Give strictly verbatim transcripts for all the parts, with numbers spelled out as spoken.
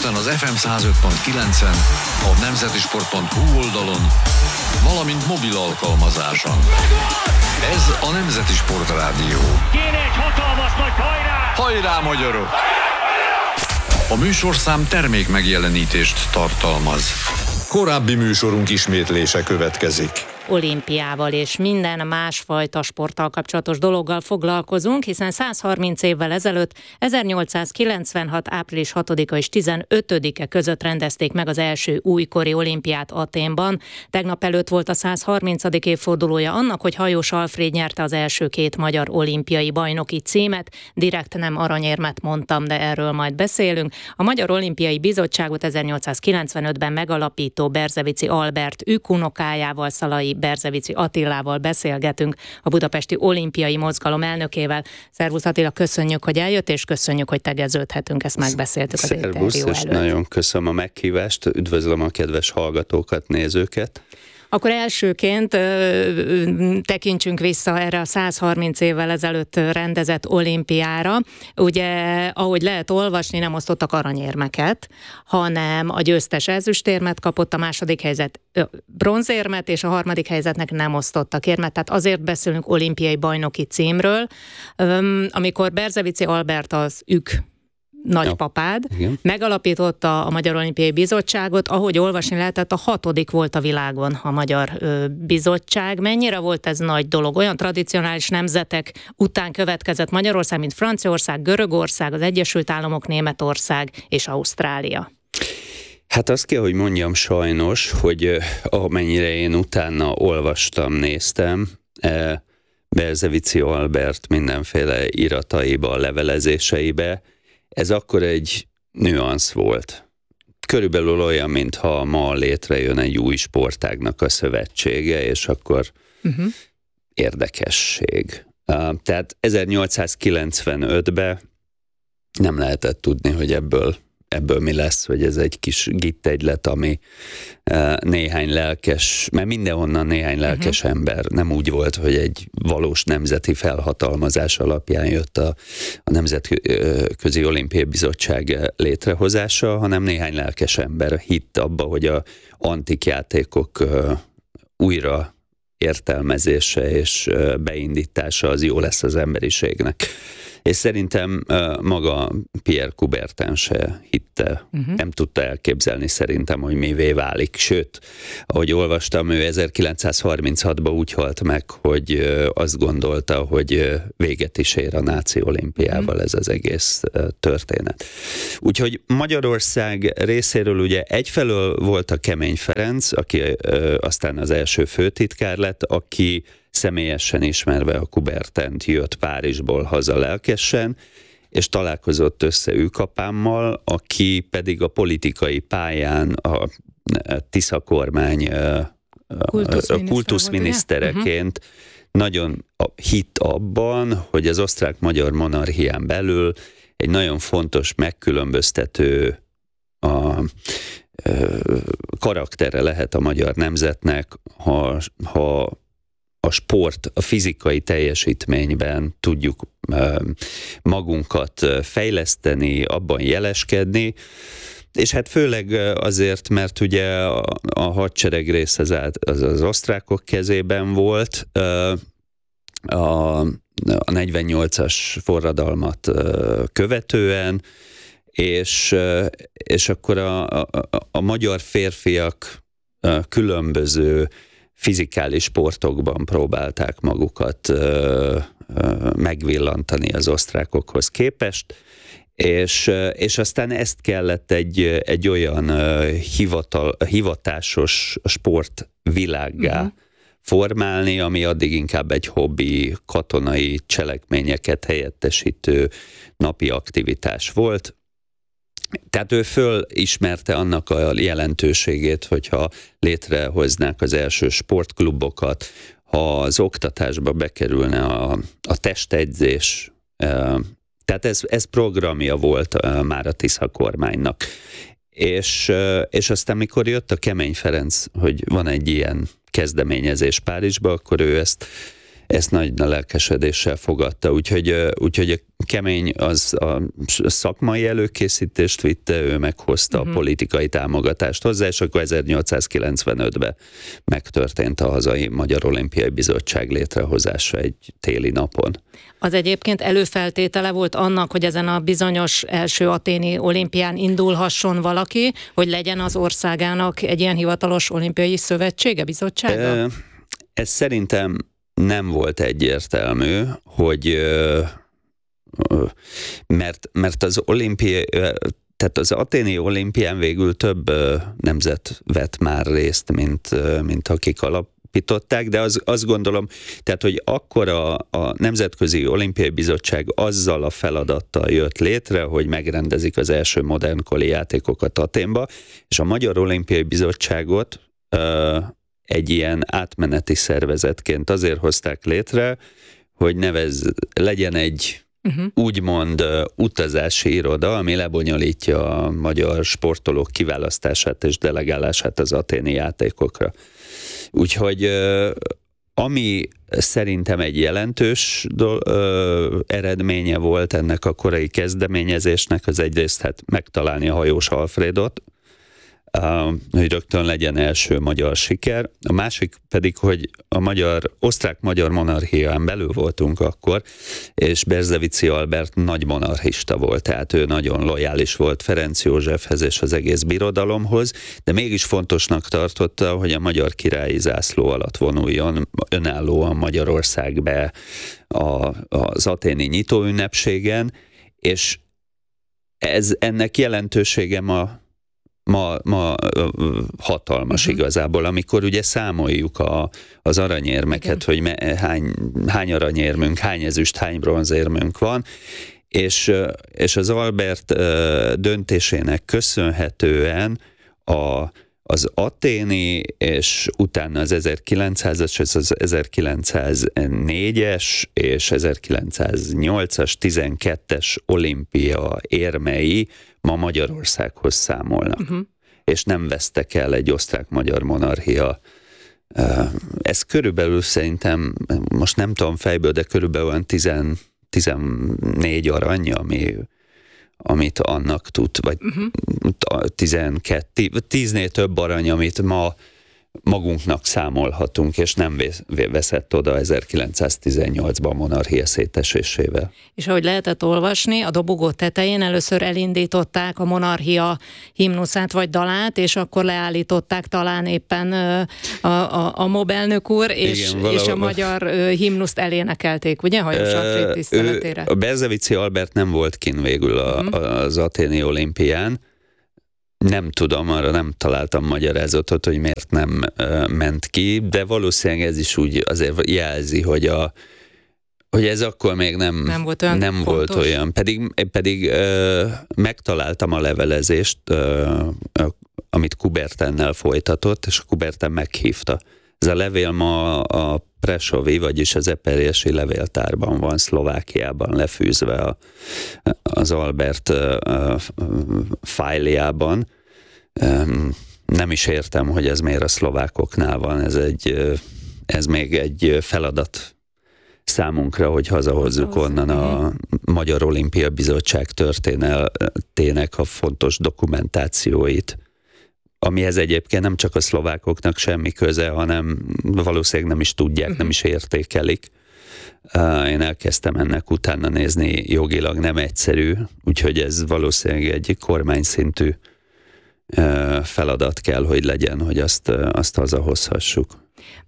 Budapesten az ef em száz öt pont kilencen, a nemzeti sport pont hu oldalon, valamint mobil alkalmazáson. Ez a Nemzeti Sport Rádió. Kéne egy hatalmas nagy hajrá! Hajrá, magyarok! A műsorszám termék megjelenítést tartalmaz. Korábbi műsorunk ismétlése következik. Olimpiával és minden másfajta sporttal kapcsolatos dologgal foglalkozunk, hiszen száz harminc évvel ezelőtt, ezernyolcszázkilencvenhat. április hatodika és tizenötödike között rendezték meg az első újkori olimpiát Athénban. Tegnap előtt volt a száz harmincadik évfordulója annak, hogy Hajós Alfréd nyerte az első két magyar olimpiai bajnoki címet. Direkt nem aranyérmet mondtam, de erről majd beszélünk. A Magyar Olimpiai Bizottságot ezernyolcszázkilencvenötben megalapító Berzevici Albert ükunokájával, Szalai Berzevici Attilával beszélgetünk, a Budapesti Olimpiai Mozgalom elnökével. Szervusz Attila, köszönjük, hogy eljött, és köszönjük, hogy tegeződhetünk, ezt megbeszéltük az interjú előtt. Szervusz, és nagyon köszönöm a meghívást, üdvözlöm a kedves hallgatókat, nézőket. Akkor elsőként ö, tekintsünk vissza erre a száz harminc évvel ezelőtt rendezett olimpiára. Ugye, ahogy lehet olvasni, nem osztottak aranyérmeket, hanem a győztes ezüstérmet kapott, a második helyzet bronzérmet, és a harmadik helyzetnek nem osztottak érmet. Tehát azért beszélünk olimpiai bajnoki címről. Ö, amikor Berzevici Albert, az ük nagypapád, ja, megalapította a Magyar Olimpiai Bizottságot, ahogy olvasni lehetett, a hatodik volt a világon a Magyar ö, Bizottság. Mennyire volt ez nagy dolog? Olyan tradicionális nemzetek után következett Magyarország, mint Franciaország, Görögország, az Egyesült Államok, Németország és Ausztrália. Hát azt kell, hogy mondjam sajnos, hogy amennyire én utána olvastam, néztem, eh, Berzevici Albert mindenféle irataiba, levelezéseibe, ez akkor egy nüansz volt. Körülbelül olyan, mintha ma létrejön egy új sportágnak a szövetsége, és akkor uh-huh. érdekesség. Tehát ezernyolcszázkilencvenötben nem lehetett tudni, hogy ebből ebből mi lesz, hogy ez egy kis gittegylet, ami uh, néhány lelkes, mert mindenhonnan néhány lelkes uh-huh. ember, nem úgy volt, hogy egy valós nemzeti felhatalmazás alapján jött a, a Nemzetközi Olimpiai Bizottság létrehozása, hanem néhány lelkes ember hitt abba, hogy a antik játékok uh, újra értelmezése és uh, beindítása az jó lesz az emberiségnek. És szerintem uh, maga Pierre Coubertin se hitte, uh-huh. nem tudta elképzelni szerintem, hogy mivé válik. Sőt, ahogy olvastam, ő ezerkilencszázharminchatban úgy halt meg, hogy uh, azt gondolta, hogy uh, véget is ér a náci olimpiával uh-huh. ez az egész uh, történet. Úgyhogy Magyarország részéről ugye egyfelől volt a Kemény Ferenc, aki uh, aztán az első főtitkár lett, aki személyesen ismerve a Coubertent jött Párizsból haza lelkesen, és találkozott össze ükapámmal, aki pedig a politikai pályán a Tisza kormány kultuszminisztereként uh-huh. nagyon hitt abban, hogy az osztrák-magyar monarchián belül egy nagyon fontos megkülönböztető a karaktere lehet a magyar nemzetnek, ha, ha a sport, a fizikai teljesítményben tudjuk magunkat fejleszteni, abban jeleskedni, és hát főleg azért, mert ugye a, a hadsereg rész az, az, az osztrákok kezében volt, a, a negyvennyolcas forradalmat követően, és, és akkor a, a, a magyar férfiak különböző fizikális sportokban próbálták magukat ö, ö, megvillantani az osztrákokhoz képest, és, és aztán ezt kellett egy, egy olyan ö, hivatal, hivatásos sportvilággá uh-huh. formálni, ami addig inkább egy hobbi, katonai cselekményeket helyettesítő napi aktivitás volt. Tehát ő fölismerte annak a jelentőségét, hogyha létrehoznák az első sportklubokat, ha az oktatásba bekerülne a, a testegyzés. Tehát ez, ez programja volt már a Tisza kormánynak. És, és aztán, mikor jött a Kemény Ferenc, hogy van egy ilyen kezdeményezés Párizsba, akkor ő ezt ezt nagy lelkesedéssel fogadta, úgyhogy, úgyhogy a kemény az a szakmai előkészítést vitte, ő meghozta uh-huh. a politikai támogatást hozzá, és akkor ezernyolcszázkilencvenötben megtörtént a hazai Magyar Olimpiai Bizottság létrehozása egy téli napon. Az egyébként előfeltétele volt annak, hogy ezen a bizonyos első athéni olimpián indulhasson valaki, hogy legyen az országának egy ilyen hivatalos olimpiai szövetsége, bizottsága? Ez szerintem nem volt egyértelmű, hogy mert, mert az olimpiai, tehát az athéni olimpián végül több nemzet vett már részt, mint, mint akik alapították, de az, azt gondolom, tehát, hogy akkor a, a Nemzetközi Olimpiai Bizottság azzal a feladattal jött létre, hogy megrendezik az első modernkori játékokat Athénba, és a Magyar Olimpiai Bizottságot egy ilyen átmeneti szervezetként azért hozták létre, hogy nevez, legyen egy uh-huh. úgymond utazási iroda, ami lebonyolítja a magyar sportolók kiválasztását és delegálását az athéni játékokra. Úgyhogy ami szerintem egy jelentős do- ö, eredménye volt ennek a korai kezdeményezésnek, az egyrészt hát megtalálni a hajós Alfredot, Uh, hogy rögtön legyen első magyar siker. A másik pedig, hogy a magyar, osztrák-magyar monarchián belül voltunk akkor, és Berzevici Albert nagy monarchista volt, tehát ő nagyon lojális volt Ferenc Józsefhez és az egész birodalomhoz, de mégis fontosnak tartotta, hogy a magyar királyi zászló alatt vonuljon önállóan Magyarország be a, az athéni nyitóünnepségen, és ez, ennek jelentősége ma Ma, ma hatalmas uh-huh. igazából, amikor ugye számoljuk a, az aranyérmeket, igen. hogy me, hány, hány aranyérmünk, hány ezüst, hány bronzérmünk van, és, és az Albert döntésének köszönhetően a, az athéni, és utána az ezerkilencszázas, az ezerkilencszáznégyes és ezerkilencszáznyolcas, tizenkettes olimpia érmei ma Magyarországhoz számolnak. Uh-huh. És nem vesztek el egy osztrák-magyar monarchia. Ez körülbelül szerintem, most nem tudom fejből, de körülbelül olyan tizennégy arany, ami, amit annak tud, vagy uh-huh. tizenkettő, tíznél több arany, amit ma magunknak számolhatunk, és nem veszett oda ezerkilencszáztizennyolcban a monarchia szétesésével. És ahogy lehetett olvasni, a dobogó tetején először elindították a monarchia himnuszát vagy dalát, és akkor leállították talán éppen a, a, a MOB elnök úr, és, igen, és a magyar himnuszt elénekelték, ugye, Hajós Alfréd tiszteletére? A Berzevici Albert nem volt kint végül a, uh-huh. az athéni olimpián. Nem tudom, arra nem találtam magyarázatot, hogy miért nem uh, ment ki, de valószínűleg ez is úgy azért jelzi, hogy, a, hogy ez akkor még nem, nem volt olyan. Nem volt olyan. Pedig, pedig uh, megtaláltam a levelezést, uh, amit Kubertennel folytatott, és Kuberten meghívta. Ez a levél ma a Presovi, vagyis az Eperjesi levéltárban van, Szlovákiában lefűzve a, az Albert uh, uh, fájljában. Um, nem is értem, hogy ez miért a szlovákoknál van, ez, egy, ez még egy feladat számunkra, hogy hazahozzuk onnan a Magyar Olimpia Bizottság történetének a fontos dokumentációit, amihez egyébként nem csak a szlovákoknak semmi köze, hanem valószínűleg nem is tudják, uh-huh. nem is értékelik. Uh, én elkezdtem ennek utána nézni, jogilag nem egyszerű, úgyhogy ez valószínűleg egy kormányszintű uh, feladat kell, hogy legyen, hogy azt, uh, azt hazahozhassuk.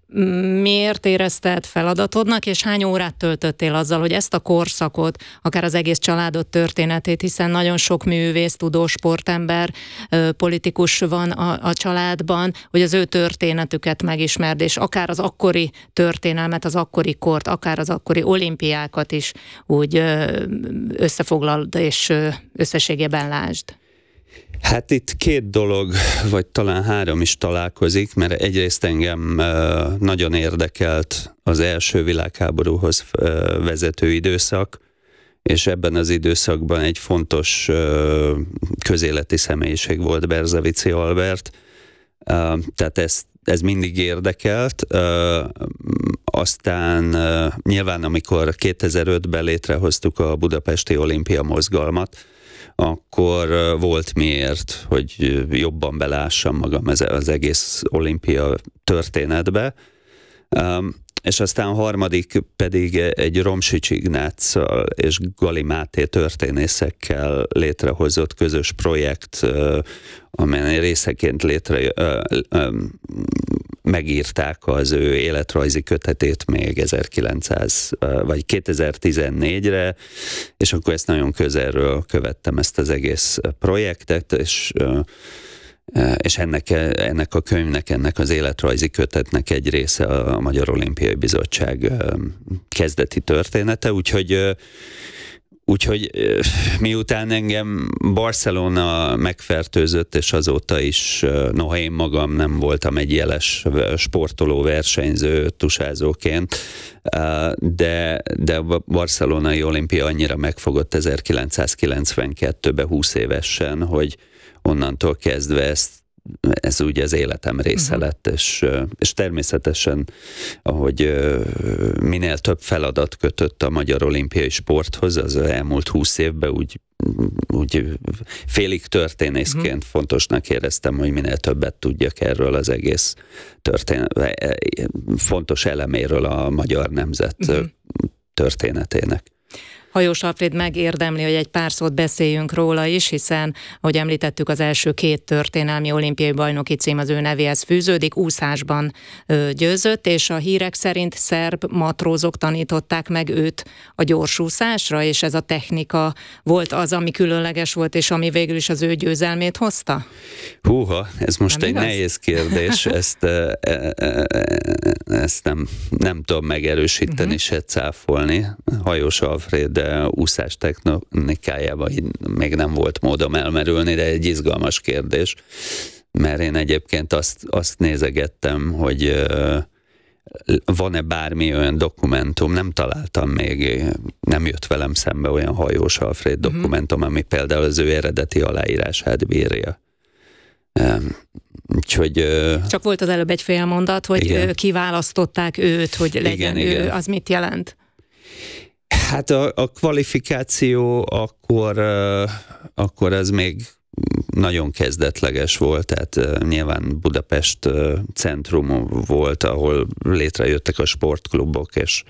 Miért érezted feladatodnak, és hány órát töltöttél azzal, hogy ezt a korszakot, akár az egész családod történetét, hiszen nagyon sok művész, tudós, sportember, politikus van a, a családban, hogy az ő történetüket megismerd, és akár az akkori történelmet, az akkori kort, akár az akkori olimpiákat is úgy összefoglald, és összességében lásd. Hát itt két dolog, vagy talán három is találkozik, mert egyrészt engem nagyon érdekelt az első világháborúhoz vezető időszak, és ebben az időszakban egy fontos közéleti személyiség volt Berzevici Albert, tehát ezt ez mindig érdekelt. Aztán nyilván, amikor kétezer-ötben létrehoztuk a Budapesti Olimpia Mozgalmat, akkor volt miért, hogy jobban belássam magam az egész olimpia történetbe. És aztán a harmadik pedig egy Romsics Ignáccal és Gali Máté történészekkel létrehozott közös projekt, amelyen részeként létre megírták az ő életrajzi kötetét még ezerkilencszáz vagy kétezer-tizennégyre, és akkor ezt nagyon közelről követtem, ezt az egész projektet, és és ennek, ennek a könyvnek, ennek az életrajzi kötetnek egy része a Magyar Olimpiai Bizottság kezdeti története, úgyhogy, úgyhogy miután engem Barcelona megfertőzött, és azóta is, noha én magam nem voltam egy jeles sportoló, versenyző, tusázóként, de, de a barcelonai olimpia annyira megfogott ezerkilencszázkilencvenkettőben húsz évesen, hogy onnantól kezdve ezt, ez ugye az életem része uh-huh. lett, és, és természetesen, ahogy minél több feladat kötött a magyar olimpiai sporthoz, az elmúlt húsz évben úgy, úgy félig történészként uh-huh. fontosnak éreztem, hogy minél többet tudjak erről az egész történet, fontos eleméről a magyar nemzet uh-huh. történetének. Hajós Alfréd megérdemli, hogy egy pár szót beszéljünk róla is, hiszen, ahogy említettük, az első két történelmi olimpiai bajnoki cím az ő nevéhez fűződik, úszásban ö, győzött, és a hírek szerint szerb matrózok tanították meg őt a gyorsúszásra, és ez a technika volt az, ami különleges volt, és ami végül is az ő győzelmét hozta? Húha, ez most nem egy igaz? Nehéz kérdés, ezt, e, e, e, ezt nem, nem tudom megerősíteni, uh-huh. se cáfolni. Hajós Alfréd de úszás technikájában még nem volt módom elmerülni, de egy izgalmas kérdés, mert én egyébként azt, azt nézegettem, hogy van-e bármi olyan dokumentum, nem találtam még, nem jött velem szembe olyan Hajós Alfréd uh-huh. dokumentum, ami például az ő eredeti aláírását bírja. Úgyhogy, Csak volt az előbb egy fél mondat, hogy igen. kiválasztották őt, hogy legyen igen, ő, igen. az mit jelent? Hát a, a kvalifikáció akkor, uh, akkor ez még nagyon kezdetleges volt, tehát uh, nyilván Budapest uh, centrum volt, ahol létrejöttek a sportklubok, és,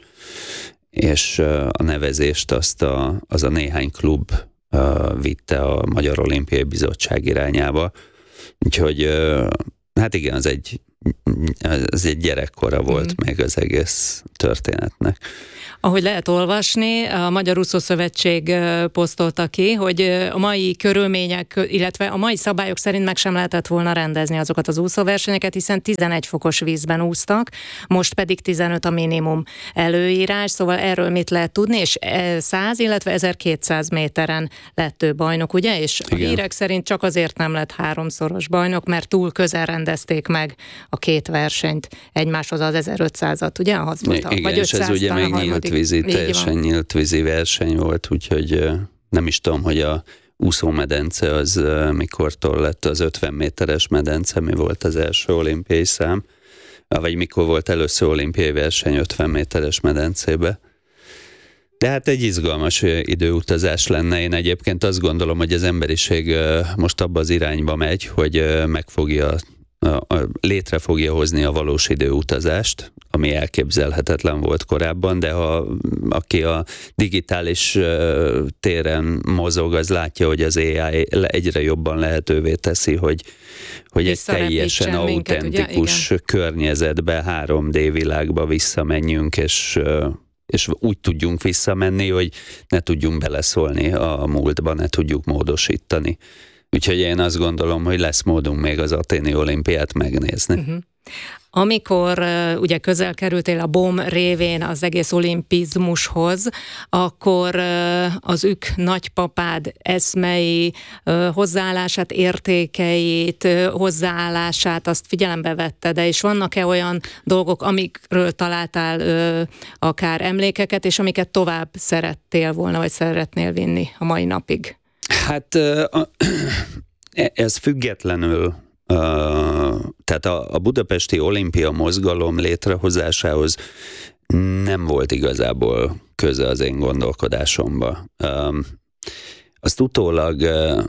és uh, a nevezést azt a, az a néhány klub uh, vitte a Magyar Olimpiai Bizottság irányába. Úgyhogy uh, hát igen, az egy, az egy gyerekkora volt mm. még az egész történetnek. Ahogy lehet olvasni, a Magyar Úszószövetség posztolta ki, hogy a mai körülmények, illetve a mai szabályok szerint meg sem lehetett volna rendezni azokat az úszóversenyeket, hiszen tizenegy fokos vízben úsztak, most pedig tizenöt a minimum előírás, szóval erről mit lehet tudni, és száz, illetve ezerkétszáz méteren lett ő bajnok, ugye? És igen. a hírek szerint csak azért nem lett háromszoros bajnok, mert túl közel rendezték meg a két versenyt egymáshoz, az ezerötszázat, ugye? Az volt a, igen, vagy ötszáz, és ez ugye még nyílt vízi, teljesen nyílt vízi verseny volt, úgyhogy nem is tudom, hogy a úszómedence az mikortól lett az ötven méteres medence, mi volt az első olimpiai szám, vagy mikor volt először olimpiai verseny ötven méteres medencébe. De hát egy izgalmas időutazás lenne. Én egyébként azt gondolom, hogy az emberiség most abba az irányba megy, hogy meg fogja létre fogja hozni a valós időutazást, ami elképzelhetetlen volt korábban, de ha aki a digitális téren mozog, az látja, hogy az á i egyre jobban lehetővé teszi, hogy, hogy egy teljesen autentikus környezetbe, három dé világba visszamenjünk, és, és úgy tudjunk visszamenni, hogy ne tudjunk beleszólni a múltba, ne tudjuk módosítani. Úgyhogy én azt gondolom, hogy lesz módunk még az aténi olimpiát megnézni. Uh-huh. Amikor uh, ugye közel kerültél a BOM révén az egész olimpizmushoz, akkor uh, az ük nagypapád eszmei, uh, hozzáállását, értékeit, uh, hozzáállását, azt figyelembe vetted, de és vannak-e olyan dolgok, amikről találtál uh, akár emlékeket, és amiket tovább szerettél volna, vagy szeretnél vinni a mai napig? Hát ez függetlenül tehát a, a budapesti olimpia mozgalom létrehozásához nem volt igazából köze az én gondolkodásomba. Azt utólag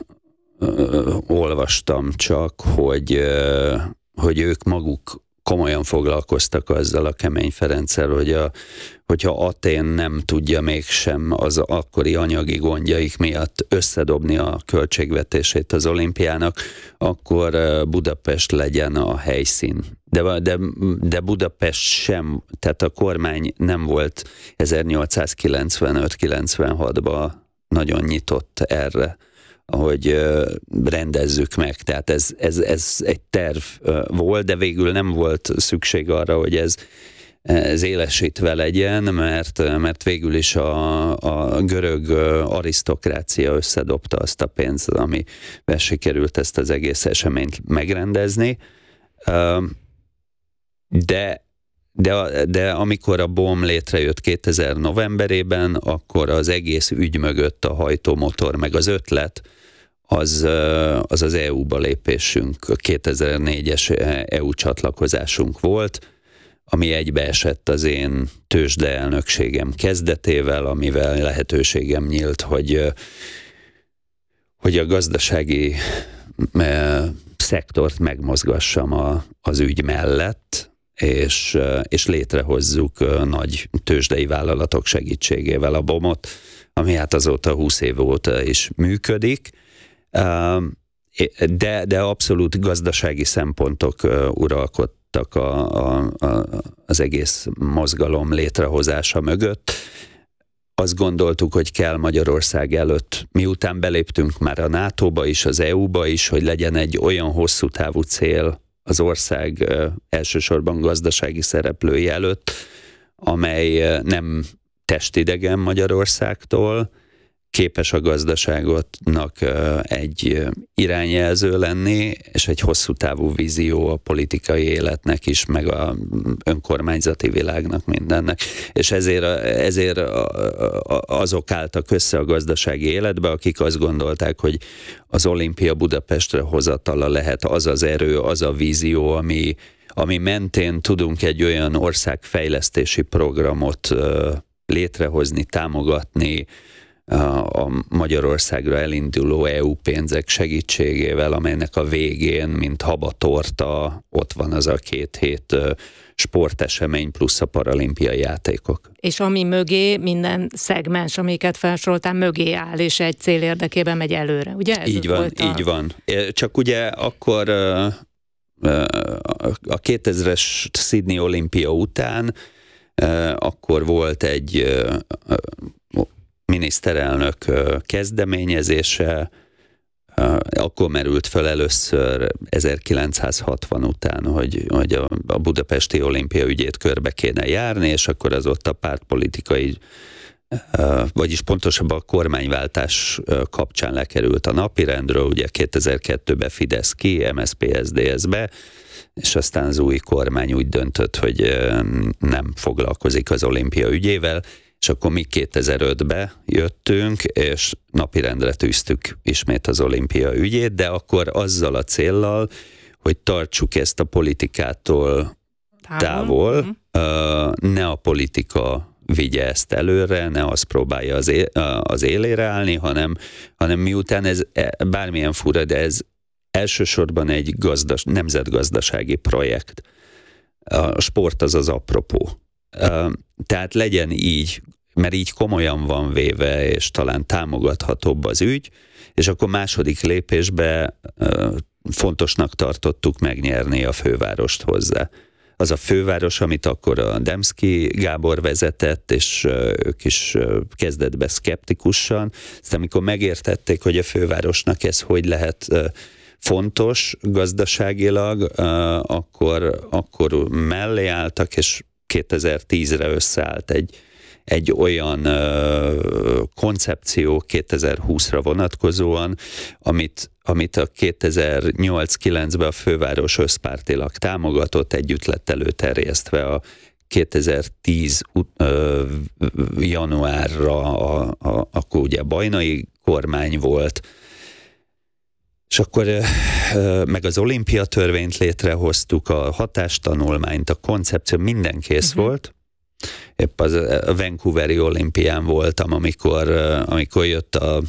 olvastam csak, hogy, hogy ők maguk komolyan foglalkoztak azzal a Kemény Ferenccel, hogy a, hogyha Atén nem tudja mégsem az akkori anyagi gondjaik miatt összedobni a költségvetését az olimpiának, akkor Budapest legyen a helyszín. De, de, de Budapest sem, tehát a kormány nem volt ezernyolcszázkilencvenöt kilencvenhatban nagyon nyitott erre, hogy rendezzük meg. Tehát ez, ez, ez egy terv volt, de végül nem volt szükség arra, hogy ez, ez élesítve legyen, mert, mert végül is a, a görög arisztokrácia összedobta azt a pénzt, amivel sikerült ezt az egész eseményt megrendezni. De, de, de amikor a BOM létrejött kétezer novemberében, akkor az egész ügy mögött a hajtómotor, meg az ötlet, az az, az é u-ba lépésünk, a kétezer-négyes é u csatlakozásunk volt, ami egybeesett az én tőzsdeelnökségem kezdetével, amivel lehetőségem nyílt, hogy, hogy a gazdasági szektort megmozgassam a, az ügy mellett, és, és létrehozzuk nagy tőzsdei vállalatok segítségével a bomot, ami hát azóta húsz év óta is működik, de, de abszolút gazdasági szempontok uralkodtak a, a, a, az egész mozgalom létrehozása mögött. Azt gondoltuk, hogy kell Magyarország előtt, miután beléptünk már a nátóba is, az é u-ba is, hogy legyen egy olyan hosszú távú cél az ország elsősorban gazdasági szereplői előtt, amely nem testidegen Magyarországtól, képes a gazdaságotnak egy irányjelző lenni, és egy hosszú távú vízió a politikai életnek is, meg a önkormányzati világnak, mindennek. És ezért, ezért azok álltak össze a gazdasági életbe, akik azt gondolták, hogy az olimpia Budapestre hozatala lehet az az erő, az a vízió, ami, ami mentén tudunk egy olyan országfejlesztési programot létrehozni, támogatni, a Magyarországra elinduló é u pénzek segítségével, amelynek a végén, mint habatorta, ott van az a két hét sportesemény plusz a paralimpiai játékok. És ami mögé, minden szegmens, amiket felsoroltál, mögé áll, és egy cél érdekében megy előre, ugye? Ez így van, a... így van. Csak ugye akkor a kétezres Sydney olimpia után akkor volt egy miniszterelnök kezdeményezése, akkor merült fel először ezerkilencszázhatvan után, hogy, hogy a, a budapesti olimpia ügyét körbe kéne járni, és akkor az ott a pártpolitikai, vagyis pontosabban a kormányváltás kapcsán lekerült a napirendről, ugye kétezer-kettőben Fidesz ki, em es zé pé es zé dé es be, és aztán az új kormány úgy döntött, hogy nem foglalkozik az olimpia ügyével, és akkor mi kétezer-ötben jöttünk, és napirendre tűztük ismét az olimpia ügyét, de akkor azzal a céllal, hogy tartsuk ezt a politikától távol, távol. Ne a politika vigye ezt előre, ne azt próbálja az, é- az élére állni, hanem, hanem miután ez bármilyen fura, de ez elsősorban egy gazdas, nemzetgazdasági projekt. A sport az az apropó. Tehát legyen így, mert így komolyan van véve, és talán támogathatóbb az ügy, és akkor második lépésben fontosnak tartottuk megnyerni a fővárost hozzá. Az a főváros, amit akkor a Demszky Gábor vezetett, és ők is kezdetben szkeptikusan, aztán amikor megértették, hogy a fővárosnak ez hogy lehet fontos gazdaságilag, akkor, akkor mellé álltak, és kétezer-tízre összeállt egy, egy olyan uh, koncepció kétezer-húszra vonatkozóan, amit, amit a kétezer-nyolc-kilencben a főváros összpártilag támogatott, együtt lett előterjesztve a kétezer-tíz uh, januárra, a, a, akkor ugye Bajnai kormány volt, és akkor meg az olimpia törvényt létrehoztuk, a hatástanulmányt, a koncepció, minden kész uh-huh. volt. Épp az a Vancouveri olimpián voltam, amikor, amikor jött a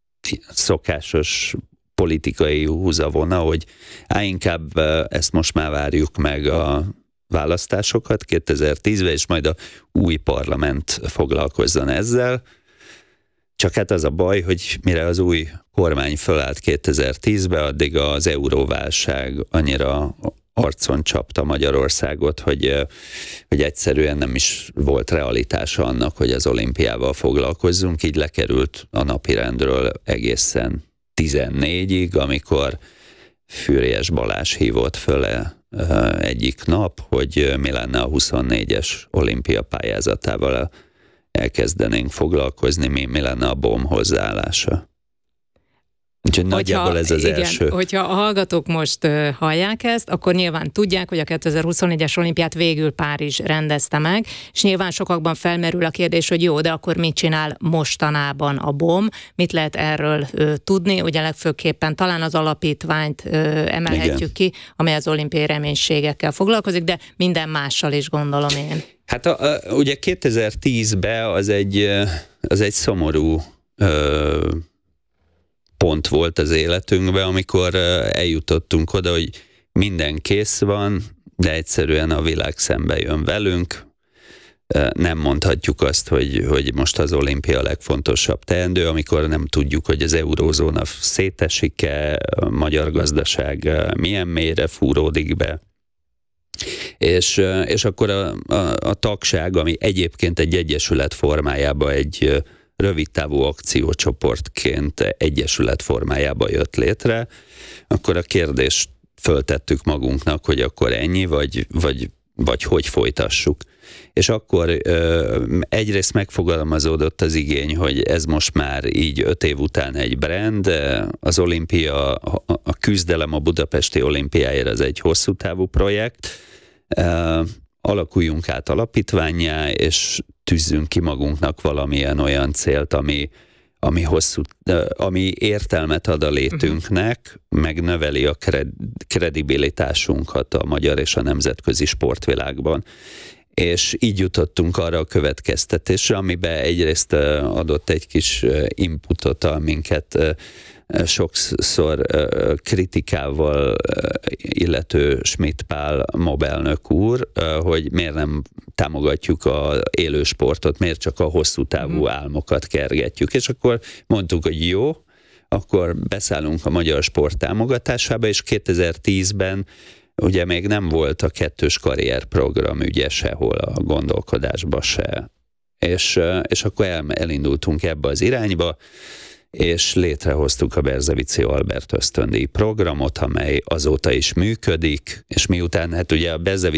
szokásos politikai húzavona, hogy á, inkább ezt most már várjuk meg a választásokat kétezer-tízben, és majd a új parlament foglalkozzon ezzel. Csak hát az a baj, hogy mire az új kormány fölállt kétezer-tízben, addig az euróválság annyira arcon csapta Magyarországot, hogy, hogy egyszerűen nem is volt realitása annak, hogy az olimpiával foglalkozzunk, így lekerült a napirendről egészen tizennégyig, amikor Füriyes Balázs hívott föle egyik nap, hogy mi lenne a huszonnégyes olimpia pályázatával elkezdenénk foglalkozni, mi, mi lenne a BOM hozzáállása. Úgyhogy nagyjából ez az igen, első. Hogyha a hallgatók most uh, hallják ezt, akkor nyilván tudják, hogy a kétezer-huszonnégyes olimpiát végül Párizs rendezte meg, és nyilván sokakban felmerül a kérdés, hogy jó, de akkor mit csinál mostanában a BOM, mit lehet erről uh, tudni, ugye legfőképpen talán az alapítványt uh, emelhetjük igen. ki, amely az olimpiai reménységekkel foglalkozik, de minden mással is gondolom én. Hát a, a, ugye kétezer-tízben az egy, az egy szomorú uh, pont volt az életünkben, amikor eljutottunk oda, hogy minden kész van, de egyszerűen a világ szembe jön velünk. Nem mondhatjuk azt, hogy, hogy most az olimpia a legfontosabb teendő, amikor nem tudjuk, hogy az eurózóna szétesik-e, a magyar gazdaság milyen mélyre fúródik be. És, és akkor a, a, a tagság, ami egyébként egy egyesület formájában egy rövidtávú akciócsoportként egyesület formájába jött létre, akkor a kérdést föltettük magunknak, hogy akkor ennyi, vagy, vagy, vagy hogy folytassuk. És akkor ö, egyrészt megfogalmazódott az igény, hogy ez most már így öt év után egy brand, az olimpia, a, a küzdelem a budapesti olimpiáért az egy hosszú távú projekt, ö, alakuljunk át alapítvánnyá, és tűzzünk ki magunknak valamilyen olyan célt, ami, ami, hosszú, ami értelmet ad a létünknek, meg növeli a kredibilitásunkat a magyar és a nemzetközi sportvilágban. És így jutottunk arra a következtetésre, amiben egyrészt adott egy kis inputot, a minket sokszor kritikával illető Schmidt Pál mobelnök úr, hogy miért nem támogatjuk az élő sportot, miért csak a hosszú távú álmokat kergetjük. És akkor mondtuk, hogy jó, akkor beszállunk a magyar sport támogatásába, és kétezer-tízben ugye még nem volt a kettős karrierprogram ügye sehol a gondolkodásba se. És, és akkor el, elindultunk ebbe az irányba, és létrehoztuk a Berzevici Albert ösztöndíj programot, amely azóta is működik, és miután hát ugye a Berzevici